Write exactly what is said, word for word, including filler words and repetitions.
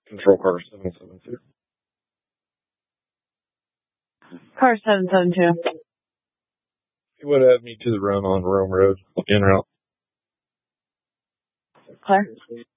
Control car seven seven two. Car seven seven two. He would have me to the run on Rome Road, in route. Claire?